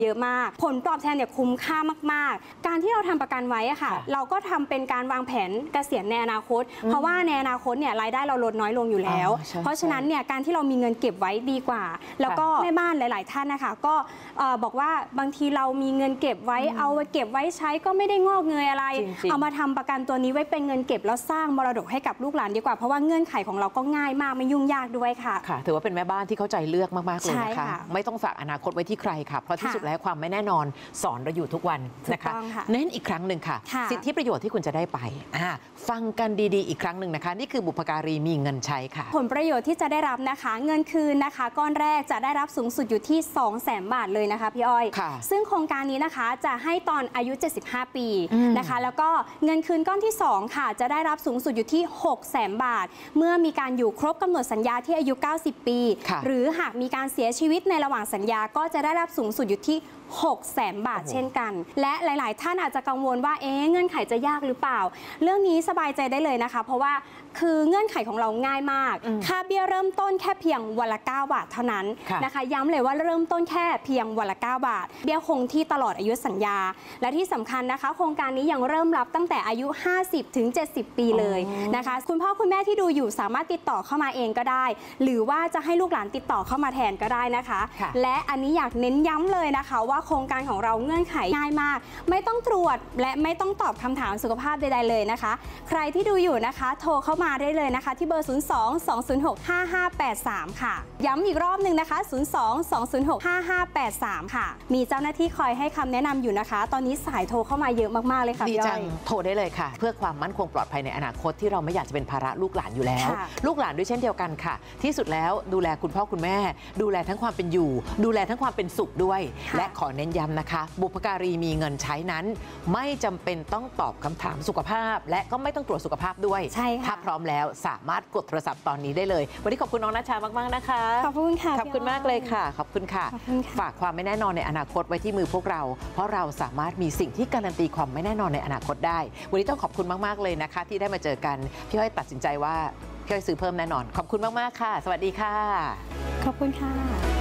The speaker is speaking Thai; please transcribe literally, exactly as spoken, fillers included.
เยอะมากผลตอบแทนเนี่ยคุ้มค่ามากๆการที่เราทำประกันไว้อะค่ะเราก็ทำเป็นการวางแผนเกษียณในอนาคตเพราะว่าในอนาคตเนี่ยรายได้เราลดน้อยลงอยู่แล้วเพราะฉะนั้นเนี่ยการที่เรามีเงินเก็บไว้ดีกว่าแล้วก็แม่บ้านหลายๆท่านนะคะก็บอกว่าบางทีเรามีเงินเก็บไว้เอาเก็บไว้ใช้ก็ไม่ได้งอกเงยอะไรเอามาทำประกันตัวนี้ไว้เป็นเงินเก็บแล้วสร้างมรดกให้กับลูกหลานดีกว่าเพราะว่าเงื่อนไขของเราก็ง่ายมากไม่ยุ่งยากด้วยค่ะค่ะถือว่าเป็นแม่บ้านที่เข้าใจเลือกมากๆเลยนะคะไม่ต้องฝากอนาคตไว้ที่ใครค่ะเพราะที่สุดแล้วความไม่แน่นอนสอนเราอยู่ทุกวันนะคะเน้นอีกครั้งหนึ่งค่ะสิทธิประโยชน์ที่คุณจะได้ไปฟังกันดีๆอีกครั้งหนึ่งนะคะนี่คือบุพการีมีเงินใช้ค่ะผลประโยชน์ที่จะได้รับนะคะเงินคืนนะคะก้อนแรกจะได้รับสูงสุดอยู่ที่ สองแสน บาทเลยนะคะพี่อ้อยซึ่งโครงการนี้นะคะจะให้ตอนอายุเจ็ดสิบห้าปีนะคะแล้วก็เงินคืนก้อนที่สองค่ะจะได้รับสูงสุดอยู่ที่ หกแสน บาทเมื่อมีการอยู่ครบกำหนดสัญญาที่อายุเก้าสิบปีหรือหากมีการเสียชีวิตในระหว่างสัญญาก็จะได้รับสูงสุดอยู่ที่ หกแสน บาทเช่นกันและหลายๆท่านอาจจะกังวลว่าเอ๊ะเงื่อนไขจะยากหรือเปล่าเรื่องนี้สบายใจได้เลยนะคะเพราะว่าคือเงื่อนไขของเราง่ายมากค่าเบี้ยเริ่มต้นแค่เพียงวันละเก้าบาทเท่านั้นนะคะย้ำเลยว่าเริ่มต้นแค่เพียงวันละเก้าบาทเบี้ยคงที่ตลอดอายุสัญญาและที่สำคัญนะคะโครงการนี้ยังเริ่มรับตั้งแต่อายุ ห้าสิบถึงเจ็ดสิบ ปีเลยนะคะคุณพ่อคุณแม่ที่ดูอยู่สามารถติดต่อเข้ามาเองก็ได้หรือว่าจะให้ลูกหลานติดต่อเข้ามาแทนก็ได้นะคะและอันนี้อยากเน้นย้ำเลยนะคะว่าโครงการของเราเงื่อนไขง่ายมากไม่ต้องตรวจและไม่ต้องตอบคำถามสุขภาพใดๆเลยนะคะใครที่ดูอยู่นะคะโทรเข้ามาได้เลยนะคะที่เบอร์ ศูนย์ สอง สอง ศูนย์ หก ห้า ห้า แปด สาม ค่ะย้ำอีกรอบหนึ่งนะคะ ศูนย์ สอง สอง ศูนย์ หก ห้า ห้า แปด สาม ค่ะมีเจ้าหน้าที่คอยให้คำแนะนำอยู่นะคะตอนนี้สายโทรเข้ามาเยอะมากๆเลยค่ะดีจังโทรได้เลยค่ะเพื่อความมั่นคงปลอดภัยในอนาคตที่เราไม่อยากจะเป็นภาระลูกหลานอยู่แล้วลูกหลานด้วยเช่นเดียวกันค่ะที่สุดแล้วดูแลคุณพ่อคุณแม่ดูแลทั้งความเป็นอยู่ดูแลทั้งความเป็นสุขด้วยและขอเน้นย้ำนะคะบุพการีมีเงินใช้นั้นไม่จำเป็นต้องตอบคำถามสุขภาพและก็ไม่ต้องตรวจสุขภาพด้วยถ้าพร้อมแล้วสามารถกดโทรศัพท์ตอนนี้ได้เลยวันนี้ขอบคุณน้องณชามากๆนะคะขอบคุณค่ะขอบคุณมากเลยค่ะขอบคุณค่ะฝากความไม่แน่นอนในอนาคตไว้ที่มือพวกเราเพราะเราสามารถมีสิ่งที่การันตีความไม่แน่นอนในอนาคตได้วันนี้ต้องขอบคุณมากๆเลยนะคะที่ได้มาเจอกันพี่อ้อยตัดสินใจว่าพี่อ้อยซื้อเพิ่มแน่นอนขอบคุณมากๆค่ะสวัสดีค่ะขอบคุณค่ะ